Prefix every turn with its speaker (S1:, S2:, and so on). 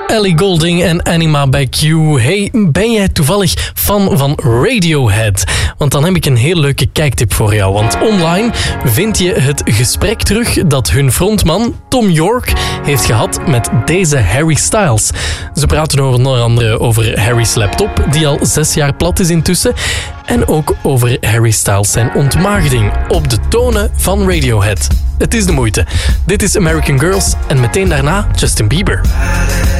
S1: Ellie Goulding en Anima by Q. Hey, ben jij toevallig fan van Radiohead? Want dan heb ik een heel leuke kijktip voor jou. Want online vind je het gesprek terug dat hun frontman Tom York heeft gehad met deze Harry Styles. Ze praten onder andere over Harry's laptop, die al 6 jaar plat is intussen. En ook over Harry Styles zijn ontmaagding op de tonen van Radiohead. Het is de moeite. Dit is American Girls en meteen daarna Justin Bieber.